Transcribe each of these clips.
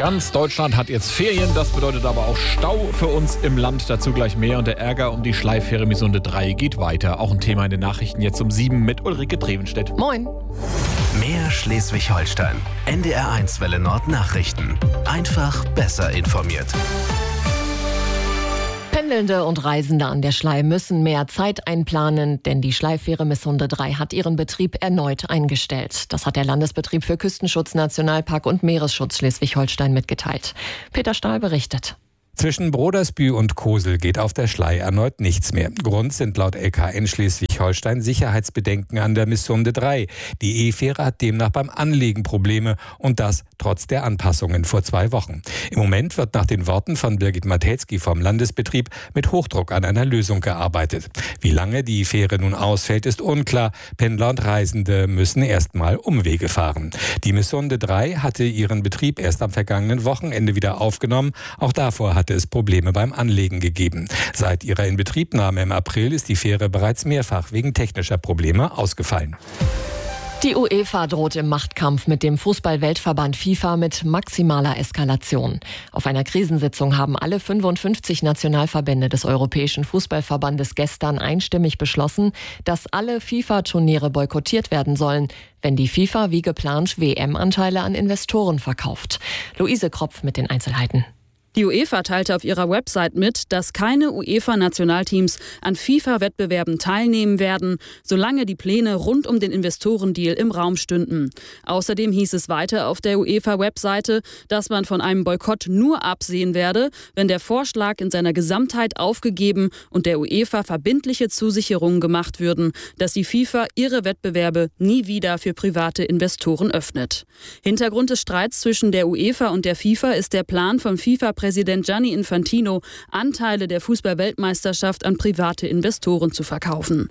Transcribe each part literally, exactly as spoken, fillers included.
Ganz Deutschland hat jetzt Ferien, das bedeutet aber auch Stau für uns im Land. Dazu gleich mehr und der Ärger um die Schleifähre Missunde drei geht weiter. Auch ein Thema in den Nachrichten jetzt um sieben mit Ulrike Drevenstedt. Moin. Mehr Schleswig-Holstein. N D R eins Welle Nord Nachrichten. Einfach besser informiert. Pendelnde und Reisende an der Schlei müssen mehr Zeit einplanen, denn die Schleifähre Missunde drei hat ihren Betrieb erneut eingestellt. Das hat der Landesbetrieb für Küstenschutz, Nationalpark und Meeresschutz Schleswig-Holstein mitgeteilt. Peter Stahl berichtet. Zwischen Brodersbü und Kosel geht auf der Schlei erneut nichts mehr. Grund sind laut L K N Schleswig-Holstein Sicherheitsbedenken an der Missunde drei. Die E-Fähre hat demnach beim Anlegen Probleme und das trotz der Anpassungen vor zwei Wochen. Im Moment wird nach den Worten von Birgit Matejski vom Landesbetrieb mit Hochdruck an einer Lösung gearbeitet. Wie lange die Fähre nun ausfällt, ist unklar. Pendler und Reisende müssen erstmal Umwege fahren. Die Missunde drei hatte ihren Betrieb erst am vergangenen Wochenende wieder aufgenommen. Auch davor hat hatte es Probleme beim Anlegen gegeben. Seit ihrer Inbetriebnahme im April ist die Fähre bereits mehrfach wegen technischer Probleme ausgefallen. Die UEFA droht im Machtkampf mit dem Fußball-Weltverband FIFA mit maximaler Eskalation. Auf einer Krisensitzung haben alle fünfundfünfzig Nationalverbände des Europäischen Fußballverbandes gestern einstimmig beschlossen, dass alle FIFA-Turniere boykottiert werden sollen, wenn die FIFA wie geplant W M-Anteile an Investoren verkauft. Luise Kropf mit den Einzelheiten. Die UEFA teilte auf ihrer Website mit, dass keine UEFA-Nationalteams an FIFA-Wettbewerben teilnehmen werden, solange die Pläne rund um den Investorendeal im Raum stünden. Außerdem hieß es weiter auf der UEFA-Webseite, dass man von einem Boykott nur absehen werde, wenn der Vorschlag in seiner Gesamtheit aufgegeben und der UEFA verbindliche Zusicherungen gemacht würden, dass die FIFA ihre Wettbewerbe nie wieder für private Investoren öffnet. Hintergrund des Streits zwischen der UEFA und der FIFA ist der Plan von FIFA Präsident Gianni Infantino, Anteile der Fußball-Weltmeisterschaft an private Investoren zu verkaufen.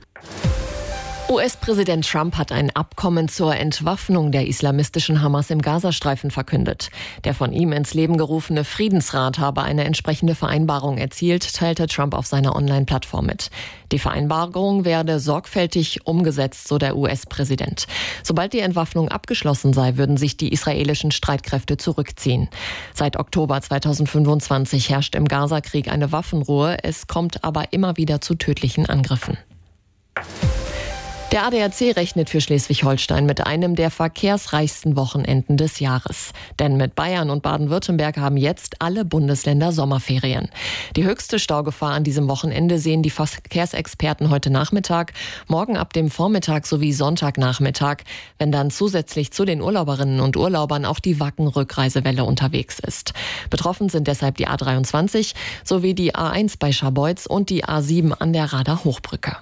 U S-Präsident Trump hat ein Abkommen zur Entwaffnung der islamistischen Hamas im Gazastreifen verkündet. Der von ihm ins Leben gerufene Friedensrat habe eine entsprechende Vereinbarung erzielt, teilte Trump auf seiner Online-Plattform mit. Die Vereinbarung werde sorgfältig umgesetzt, so der U S-Präsident. Sobald die Entwaffnung abgeschlossen sei, würden sich die israelischen Streitkräfte zurückziehen. Seit Oktober zweitausendfünfundzwanzig herrscht im Gazakrieg eine Waffenruhe. Es kommt aber immer wieder zu tödlichen Angriffen. Der A D A C rechnet für Schleswig-Holstein mit einem der verkehrsreichsten Wochenenden des Jahres. Denn mit Bayern und Baden-Württemberg haben jetzt alle Bundesländer Sommerferien. Die höchste Staugefahr an diesem Wochenende sehen die Verkehrsexperten heute Nachmittag, morgen ab dem Vormittag sowie Sonntagnachmittag, wenn dann zusätzlich zu den Urlauberinnen und Urlaubern auch die Wacken-Rückreisewelle unterwegs ist. Betroffen sind deshalb die A dreiundzwanzig sowie die A eins bei Scharbeutz und die A sieben an der Rader Hochbrücke.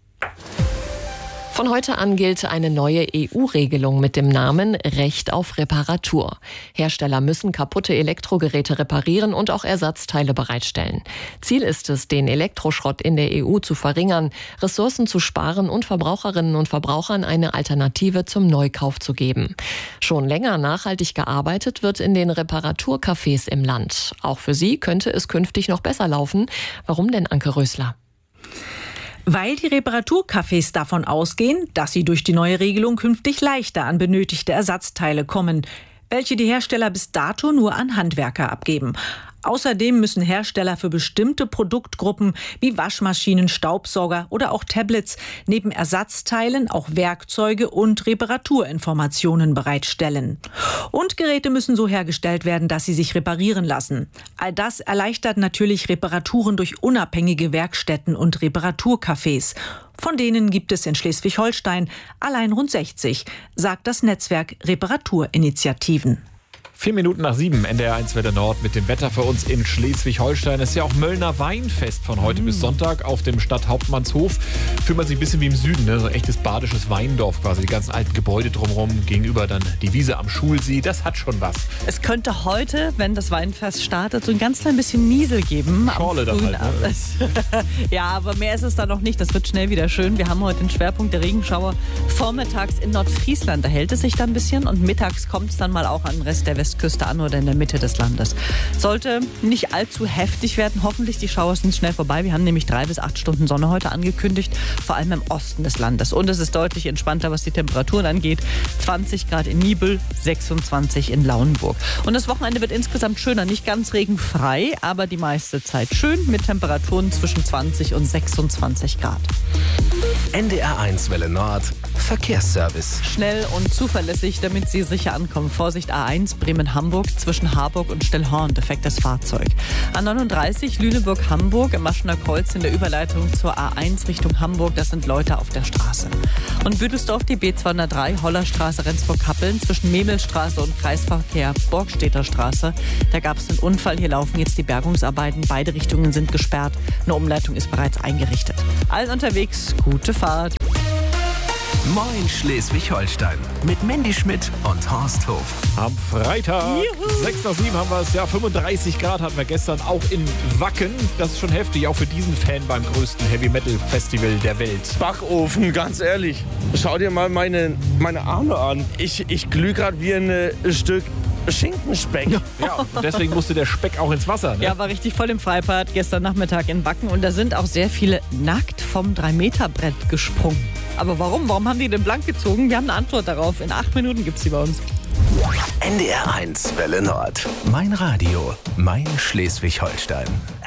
Von heute an gilt eine neue E U-Regelung mit dem Namen Recht auf Reparatur. Hersteller müssen kaputte Elektrogeräte reparieren und auch Ersatzteile bereitstellen. Ziel ist es, den Elektroschrott in der E U zu verringern, Ressourcen zu sparen und Verbraucherinnen und Verbrauchern eine Alternative zum Neukauf zu geben. Schon länger nachhaltig gearbeitet wird in den Reparaturcafés im Land. Auch für sie könnte es künftig noch besser laufen. Warum denn, Anke Rösler? Weil die Reparaturcafés davon ausgehen, dass sie durch die neue Regelung künftig leichter an benötigte Ersatzteile kommen, welche die Hersteller bis dato nur an Handwerker abgeben. Außerdem müssen Hersteller für bestimmte Produktgruppen wie Waschmaschinen, Staubsauger oder auch Tablets neben Ersatzteilen auch Werkzeuge und Reparaturinformationen bereitstellen. Und Geräte müssen so hergestellt werden, dass sie sich reparieren lassen. All das erleichtert natürlich Reparaturen durch unabhängige Werkstätten und Reparaturcafés. Von denen gibt es in Schleswig-Holstein allein rund sechzig, sagt das Netzwerk Reparaturinitiativen. Vier Minuten nach sieben, N D R eins Welle Nord mit dem Wetter für uns in Schleswig-Holstein. Es ist ja auch Möllner Weinfest von heute mm. bis Sonntag auf dem Stadthauptmannshof. Fühlt man sich ein bisschen wie im Süden, ne? So ein echtes badisches Weindorf quasi. Die ganzen alten Gebäude drumherum, gegenüber dann die Wiese am Schulsee. Das hat schon was. Es könnte heute, wenn das Weinfest startet, so ein ganz klein bisschen Niesel geben. Schorle dann halt, ne? Ja, aber mehr ist es dann noch nicht. Das wird schnell wieder schön. Wir haben heute den Schwerpunkt der Regenschauer vormittags in Nordfriesland. Da hält es sich dann ein bisschen und mittags kommt es dann mal auch an den Rest der West Westküste an oder in der Mitte des Landes. Sollte nicht allzu heftig werden. Hoffentlich, die Schauer sind schnell vorbei. Wir haben nämlich drei bis acht Stunden Sonne heute angekündigt, vor allem im Osten des Landes. Und es ist deutlich entspannter, was die Temperaturen angeht. zwanzig Grad in Nibel, sechsundzwanzig in Lauenburg. Und das Wochenende wird insgesamt schöner. Nicht ganz regenfrei, aber die meiste Zeit schön mit Temperaturen zwischen zwanzig und sechsundzwanzig Grad. N D R eins Welle Nord, Verkehrsservice. Schnell und zuverlässig, damit Sie sicher ankommen. Vorsicht A eins Bremen-Hamburg zwischen Harburg und Stellhorn, defektes Fahrzeug. A neununddreißig Lüneburg-Hamburg im Maschener Kreuz in der Überleitung zur A eins Richtung Hamburg. Das sind Leute auf der Straße. Und Büdelsdorf die B zweihundertdrei Hollerstraße Rendsburg-Kappeln zwischen Memelsstraße und Kreisverkehr Borgstädter Straße. Da gab es einen Unfall. Hier laufen jetzt die Bergungsarbeiten. Beide Richtungen sind gesperrt. Eine Umleitung ist bereits eingerichtet. Allen unterwegs, gute Fahrt. Moin Schleswig-Holstein mit Mandy Schmidt und Horst Hof. Am Freitag, sechs nach sieben haben wir es, ja, fünfunddreißig Grad hatten wir gestern auch in Wacken. Das ist schon heftig, auch für diesen Fan beim größten Heavy-Metal-Festival der Welt. Backofen, ganz ehrlich. Schau dir mal meine, meine Arme an. Ich, ich glühe gerade wie ein äh, Stück Schinkenspeck. Ja, und deswegen musste der Speck auch ins Wasser. Ne? Ja, war richtig voll im Freibad gestern Nachmittag in Wacken. Und da sind auch sehr viele nackt vom drei Meter Brett gesprungen. Aber warum? Warum haben die den blank gezogen? Wir haben eine Antwort darauf. In acht Minuten gibt es die bei uns. N D R eins Welle Nord. Mein Radio. Mein Schleswig-Holstein.